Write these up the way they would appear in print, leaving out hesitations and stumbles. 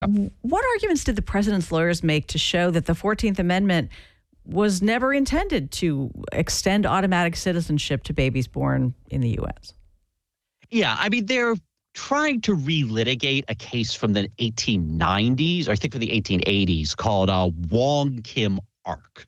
What arguments did the president's lawyers make to show that the 14th Amendment was never intended to extend automatic citizenship to babies born in the U.S.? Yeah, I mean, they're trying to relitigate a case from the 1890s, or I think from the 1880s, called Wong Kim Ark.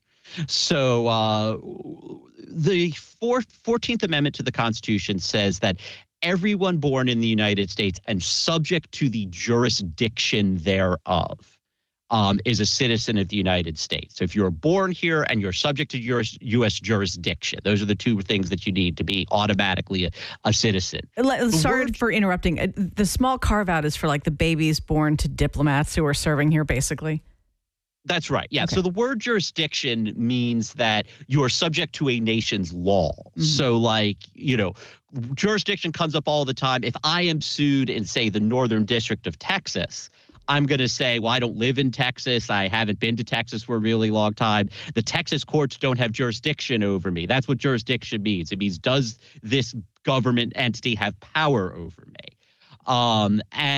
So the 14th Amendment to the Constitution says that everyone born in the United States and subject to the jurisdiction thereof is a citizen of the United States. So if you're born here and you're subject to U.S. jurisdiction, those are the two things that you need to be automatically a citizen. Sorry for interrupting. The small carve out is for like the babies born to diplomats who are serving here, basically. That's right. Yeah. Okay. So the word jurisdiction means that you are subject to a nation's law. Mm-hmm. So like, jurisdiction comes up all the time. If I am sued in, say, the Northern District of Texas, I'm going to say, well, I don't live in Texas. I haven't been to Texas for a really long time. The Texas courts don't have jurisdiction over me. That's what jurisdiction means. It means, does this government entity have power over me?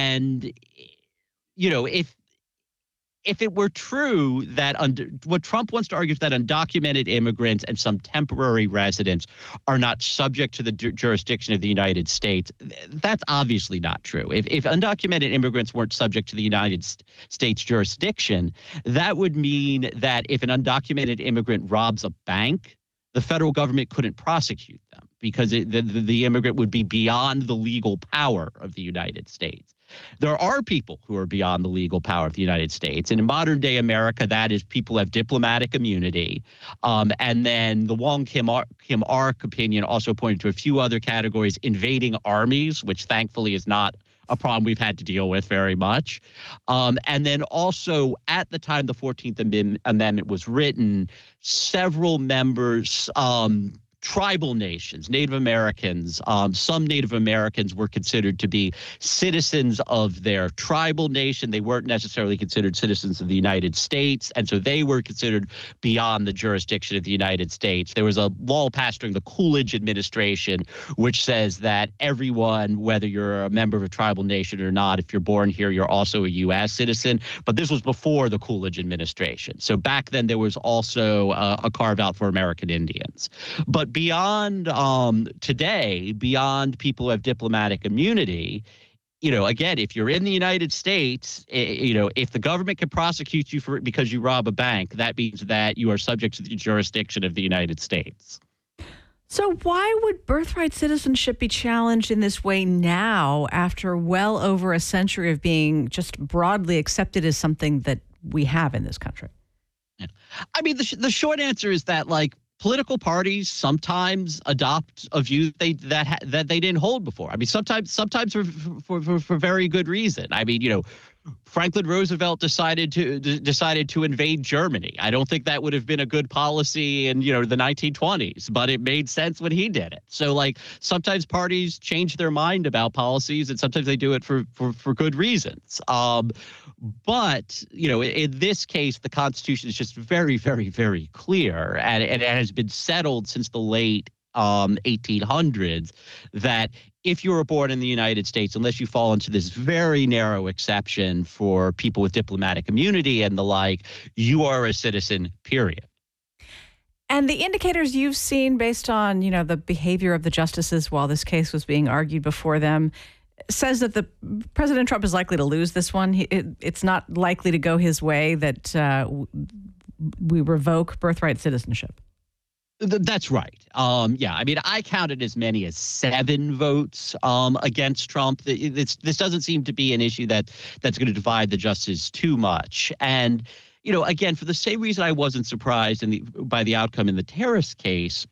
If it were true that what Trump wants to argue is that undocumented immigrants and some temporary residents are not subject to the jurisdiction of the United States, that's obviously not true. If undocumented immigrants weren't subject to the United States jurisdiction, that would mean that if an undocumented immigrant robs a bank, the federal government couldn't prosecute them because the immigrant would be beyond the legal power of the United States. There are people who are beyond the legal power of the United States. And in modern day America, that is people have diplomatic immunity. And then the Wong Kim Ark opinion also pointed to a few other categories: invading armies, which thankfully is not a problem we've had to deal with very much. And then also at the time the 14th Amendment was written, several members, tribal nations, Native Americans, some Native Americans were considered to be citizens of their tribal nation. They weren't necessarily considered citizens of the United States, and so they were considered beyond the jurisdiction of the United States. There was a law passed during the Coolidge administration which says that everyone, whether you're a member of a tribal nation or not, if you're born here, you're also a U.S. citizen. But this was before the Coolidge administration. So back then there was also a carve-out for American Indians. But beyond today, beyond people who have diplomatic immunity, again, if you're in the United States, if the government can prosecute you for it because you rob a bank, that means that you are subject to the jurisdiction of the United States. So why would birthright citizenship be challenged in this way now, after well over a century of being just broadly accepted as something that we have in this country? Yeah. I mean, the short answer is that, political parties sometimes adopt a view that they didn't hold before. I mean, sometimes for very good reason. I mean, Franklin Roosevelt decided to invade Germany. I don't think that would have been a good policy in the 1920s, but it made sense when he did it. So sometimes parties change their mind about policies, and sometimes they do it for good reasons. But in this case, the Constitution is just very, very, very clear, and it has been settled since the late 1800s that if you were born in the United States, unless you fall into this very narrow exception for people with diplomatic immunity and the like, you are a citizen, period. And the indicators you've seen based on, the behavior of the justices while this case was being argued before them says that the President Trump is likely to lose this one. It's not likely to go his way that we revoke birthright citizenship. That's right. I mean, I counted as many as 7 votes against Trump. This doesn't seem to be an issue that's going to divide the justices too much. And, again, for the same reason I wasn't surprised by the outcome in the terrorist case,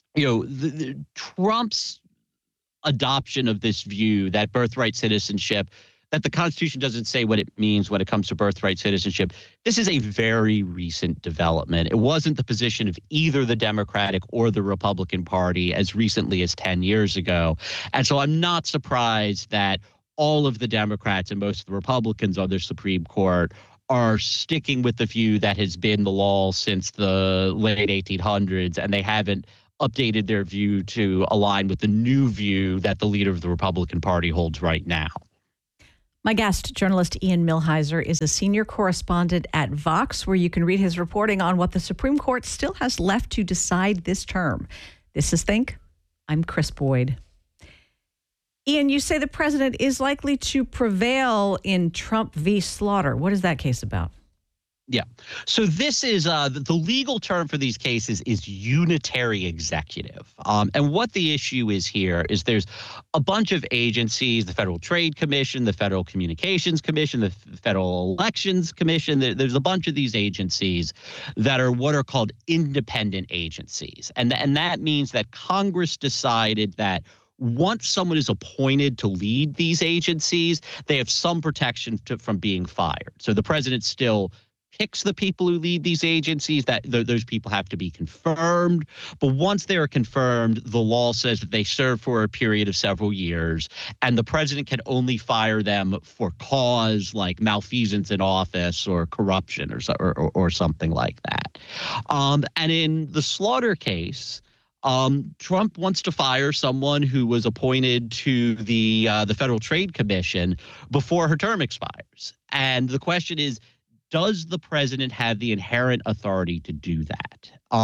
Trump's adoption of this view that birthright citizenship, that the Constitution doesn't say what it means when it comes to birthright citizenship. This is a very recent development. It wasn't the position of either the Democratic or the Republican Party as recently as 10 years ago. And so I'm not surprised that all of the Democrats and most of the Republicans on the Supreme Court are sticking with the view that has been the law since the late 1800s, and they haven't updated their view to align with the new view that the leader of the Republican Party holds right now. My guest, journalist Ian Millhiser, is a senior correspondent at Vox, where you can read his reporting on what the Supreme Court still has left to decide this term. This is Think. I'm Chris Boyd. Ian, you say the president is likely to prevail in Trump v. Slaughter. What is that case about? Yeah. So this is the legal term for these cases is unitary executive. And what the issue is here is there's a bunch of agencies, the Federal Trade Commission, the Federal Communications Commission, the Federal Elections Commission. There's a bunch of these agencies that are what are called independent agencies. And that means that Congress decided that once someone is appointed to lead these agencies, they have some protection from being fired. So the president still picks the people who lead these agencies, that those people have to be confirmed. But once they are confirmed, the law says that they serve for a period of several years, and the president can only fire them for cause like malfeasance in office or corruption or something like that. And in the Slaughter case, Trump wants to fire someone who was appointed to the Federal Trade Commission before her term expires. And the question is, does the president have the inherent authority to do that?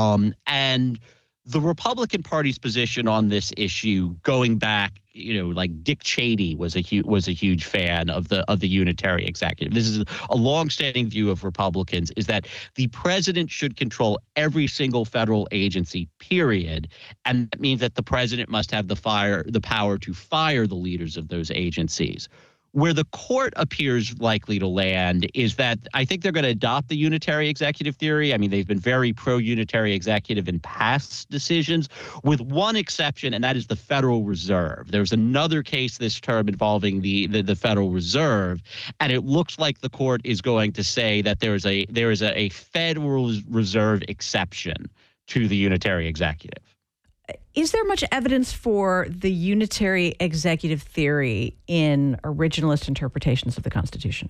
And the Republican Party's position on this issue, going back, like Dick Cheney was a huge fan of the unitary executive. This is a longstanding view of Republicans, is that the president should control every single federal agency, period. And that means that the president must have the power to fire the leaders of those agencies. Where the court appears likely to land is that I think they're going to adopt the unitary executive theory. I mean, they've been very pro-unitary executive in past decisions, with one exception, and that is the Federal Reserve. There's another case this term involving the Federal Reserve, and it looks like the court is going to say that there is a Federal Reserve exception to the unitary executive. Is there much evidence for the unitary executive theory in originalist interpretations of the Constitution?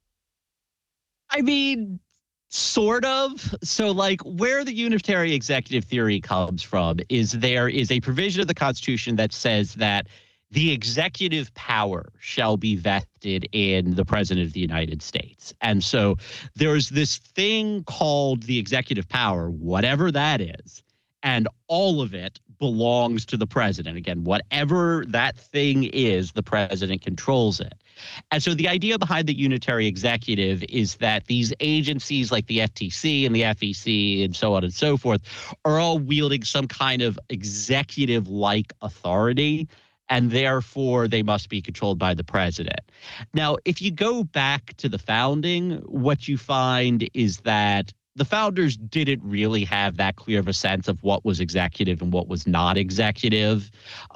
I mean, sort of. So, like, where the unitary executive theory comes from is there is a provision of the Constitution that says that the executive power shall be vested in the president of the United States. And so there's this thing called the executive power, whatever that is, and all of it belongs to the president. Again, whatever that thing is, the president controls it. And so the idea behind the unitary executive is that these agencies like the FTC and the FEC and so on and so forth are all wielding some kind of executive-like authority, and therefore they must be controlled by the president. Now, if you go back to the founding, what you find is that the founders didn't really have that clear of a sense of what was executive and what was not executive.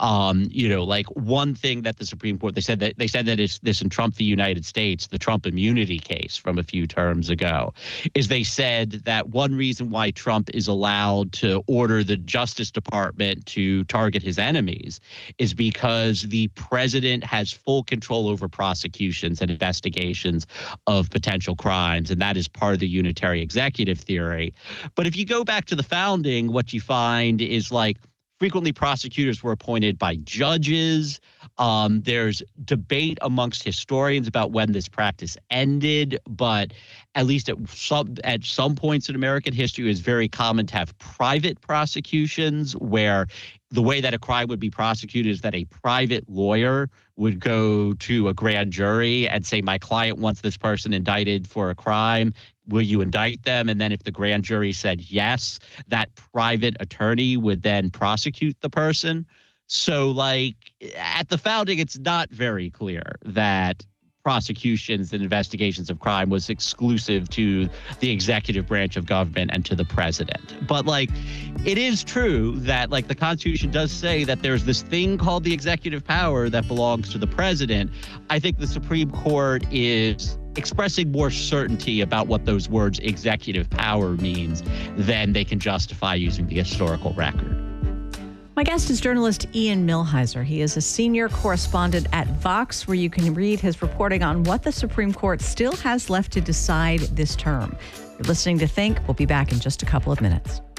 Like one thing that the Supreme Court, they said that it's this in Trump v. United States, the Trump immunity case from a few terms ago, is they said that one reason why Trump is allowed to order the Justice Department to target his enemies is because the president has full control over prosecutions and investigations of potential crimes, and that is part of the unitary executive theory. But if you go back to the founding, what you find is like frequently prosecutors were appointed by judges. There's debate amongst historians about when this practice ended, but at least at some points in American history, it was very common to have private prosecutions where the way that a crime would be prosecuted is that a private lawyer would go to a grand jury and say, my client wants this person indicted for a crime. Will you indict them? And then if the grand jury said yes, that private attorney would then prosecute the person. So like at the founding, it's not very clear that prosecutions and investigations of crime was exclusive to the executive branch of government and to the president. But like, it is true that like the Constitution does say that there's this thing called the executive power that belongs to the president. I think the Supreme Court is expressing more certainty about what those words executive power means than they can justify using the historical record. My guest is journalist Ian Millhiser. He is a senior correspondent at Vox, where you can read his reporting on what the Supreme Court still has left to decide this term. You're listening to Think. We'll be back in just a couple of minutes.